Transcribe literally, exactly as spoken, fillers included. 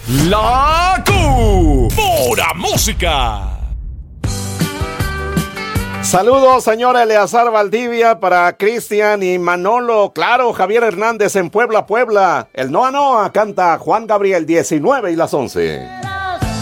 La Q. Pura música. Saludos, señor Eleazar Valdivia, para Cristian y Manolo. Claro, Javier Hernández en Puebla, Puebla. El Noa Noa canta Juan Gabriel, diecinueve y las once.